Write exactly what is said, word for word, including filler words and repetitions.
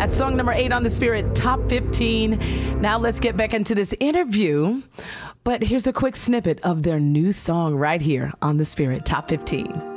at song number eight on the Spirit Top fifteen. Now let's get back into this interview. But here's a quick snippet of their new song right here on the Spirit Top fifteen.